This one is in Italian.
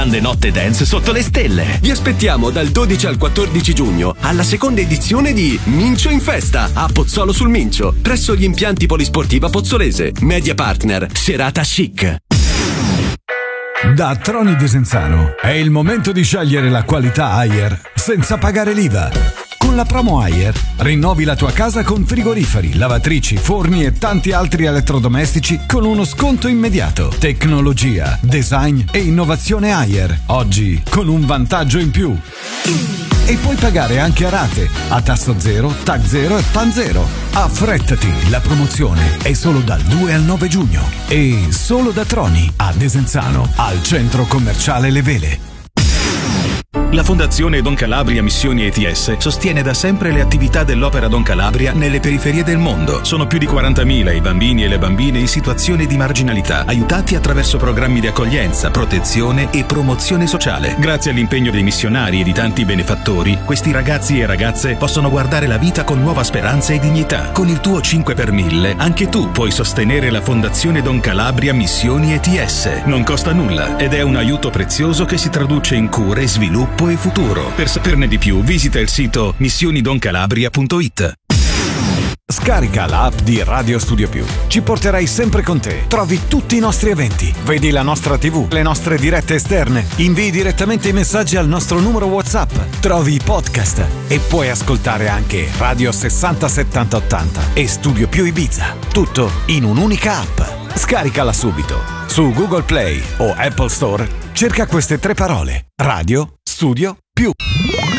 grande notte dance sotto le stelle. Vi aspettiamo dal 12 al 14 giugno alla seconda edizione di Mincio in Festa a Pozzolo sul Mincio, presso gli impianti Polisportiva Pozzolese. Media partner, serata chic. Da Troni Desenzano è il momento di scegliere la qualità Haier senza pagare l'IVA. Con la promo Haier rinnovi la tua casa con frigoriferi, lavatrici, forni e tanti altri elettrodomestici con uno sconto immediato. Tecnologia, design e innovazione Haier. Oggi con un vantaggio in più. E puoi pagare anche a rate, a tasso zero, TAC 0 e PAN 0. Affrettati, la promozione è solo dal 2 al 9 giugno. E solo da Troni a Desenzano, al centro commerciale Le Vele. La Fondazione Don Calabria Missioni ETS sostiene da sempre le attività dell'Opera Don Calabria nelle periferie del mondo. Sono più di 40.000 i bambini e le bambine in situazioni di marginalità, aiutati attraverso programmi di accoglienza, protezione e promozione sociale. Grazie all'impegno dei missionari e di tanti benefattori, questi ragazzi e ragazze possono guardare la vita con nuova speranza e dignità. Con il tuo 5 per 1000, anche tu puoi sostenere la Fondazione Don Calabria Missioni ETS. Non costa nulla ed è un aiuto prezioso che si traduce in cure, sviluppo e futuro. Per saperne di più, visita il sito missionidoncalabria.it. Scarica l'app di Radio Studio Più. Ci porterai sempre con te. Trovi tutti i nostri eventi. Vedi la nostra TV, le nostre dirette esterne. Invii direttamente i messaggi al nostro numero WhatsApp. Trovi i podcast e puoi ascoltare anche Radio 60 70 80 e Studio Più Ibiza. Tutto in un'unica app. Scaricala subito. Su Google Play o Apple Store cerca queste 3 parole: Radio Studio Più.